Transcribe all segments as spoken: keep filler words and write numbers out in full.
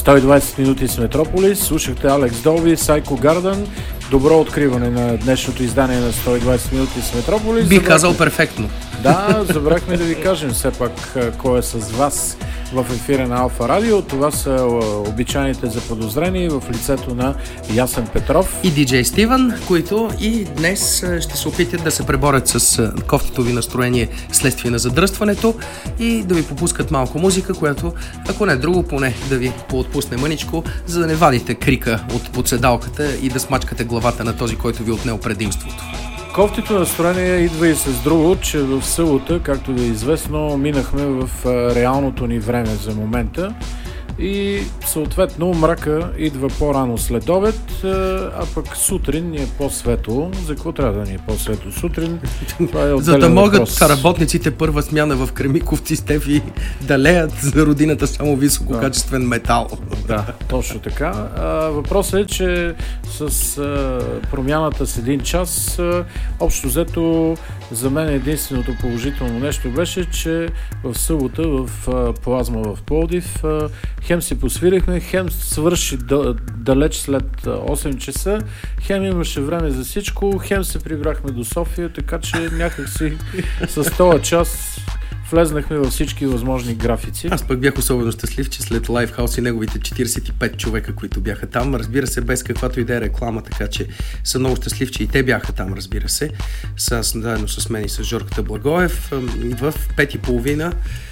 сто и двайсет минути с Метрополис. Слушахте Алекс Долби, Psycho Garden. Добро откриване на днешното издание на сто и двайсет минути с Метрополис. Би Забрах... казал перфектно. Да, забрахме да ви кажем все пак кой е с вас в ефира на Алфа Радио. Това са обичайните заподозрени в лицето на Ясен Петров и диджей Стивън, които и днес ще се опитат да се преборят с кофтито ви настроение следствие на задръстването и да ви попускат малко музика, която, ако не друго, поне да ви поотпусне мъничко, за да не вадите крика от подседалката и да смачкате главата на този, който ви отнел предимството. Кофтито настроение идва и с друго, че в събота, както е известно, минахме в реалното ни време за момента и съответно мрака идва по-рано след обед, а пък сутрин ни е по-светло. За какво трябва да ни е по-светло сутрин? Това е за да могат въпрос. Работниците първа смяна в Кремиковци Стефи да леят за родината само висококачествен да. метал. Да, точно така. А, въпросът е, че с а, промяната с един час, а, общо взето за мен единственото положително нещо беше, че в събота в а, Плазма в Пловдив а, хем си посвирихме, хем свърши да, далеч след осем часа, хем имаше време за всичко, хем се прибрахме до София, така че някак си с този час влезнахме във всички възможни графици. Аз пък бях особено щастлив, че след Лайфхаус и неговите четирийсет и пет човека, които бяха там, разбира се, без каквато и да е реклама, така че съм много щастлив, че и те бяха там, разбира се, с, заедно с мен и с Жорката Благоев. В пет и половина,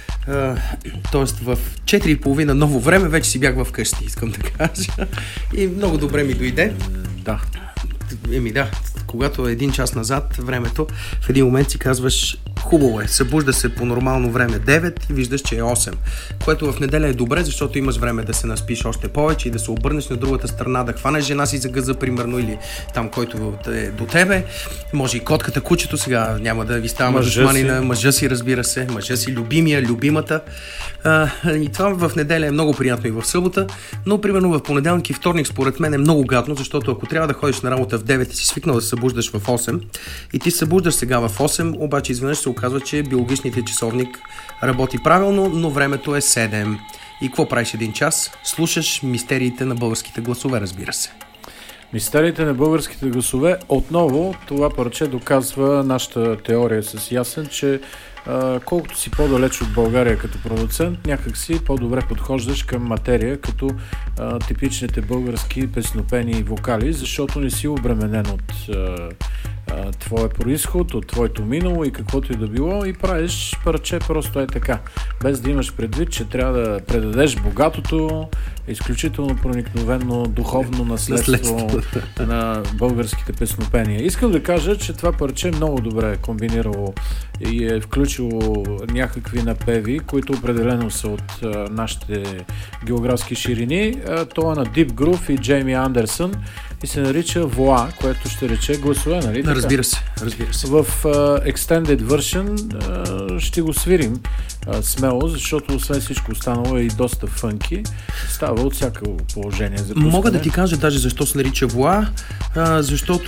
т.е. в четири и половина ново време, вече си бях вкъщи, искам да кажа. И много добре ми дойде. Да. Еми да, когато е един час назад времето, в един момент си казваш хубаво е, събужда се по нормално време девет и виждаш, че е осем, което в неделя е добре, защото имаш време да се наспиш още повече и да се обърнеш на другата страна, да хванеш жена си за гъза, примерно, или там, който е до тебе. Може и котката, кучето, сега няма да ви става душмани на мъжа си, разбира се, мъжа си, любимия, любимата. А, и това в неделя е много приятно и в събота, но примерно в понеделник и вторник според мен е много гадно, защото ако трябва да ходиш на работа в девет и си свикнал да се събуждаш в осем и ти се събуждаш сега в осем, обаче изведнъж се оказва, че биологичният часовник работи правилно, но времето е седем. И какво правиш един час? Слушаш мистериите на българските гласове, разбира се. Мистериите на българските гласове. Отново това парче доказва нашата теория с Ясен, че а, колкото си по-далеч от България като продуцент, някак си по-добре подхождаш към материя, като а, типичните български песнопени и вокали, защото не си обременен от а, а, твоя произход, от твоето минало и каквото и да било, и правиш парче просто е така, без да имаш предвид, че трябва да предадеш богатото, изключително проникновено духовно наследство, наследство. на българските песнопения. Искам да кажа, че това парче много добре е комбинирало и е включило някакви напеви, които определено са от а, нашите географски ширини. А, това е на Deep Groove и Джейми Андерсън и се нарича Воа, което ще рече гласове, нали така? Разбира се, разбира се. В а, Extended Version а, ще го свирим а, смело, защото освен всичко останало е и доста фънки. Става от всяко положение за пускане. Мога да ти кажа даже защо се нарича Воа, а, защото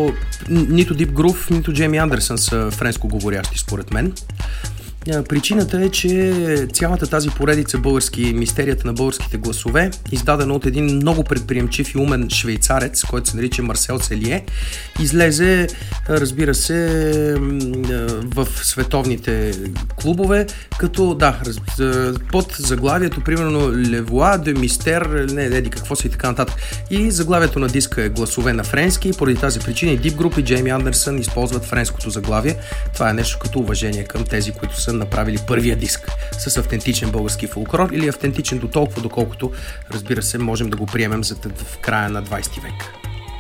нито Deep Groove, нито Джейми Андерсън са френско говорящи според мен. Причината е, че цялата тази поредица български, мистерията на българските гласове, издадена от един много предприемчив и умен швейцарец, който се нарича Марсел Селие, излезе, разбира се, в световните клубове, като, да, под заглавието, примерно, Le Voix de Mystère, не, еди, какво си и така нататък. И заглавието на диска е гласове на френски, поради тази причина и Deep Group и Джейми Андерсън използват френското заглавие. Това е нещо като уважение към тези, които са направили първия диск с автентичен български фолклор или автентичен до толкова, доколкото, разбира се, можем да го приемем за в края на двайсети век.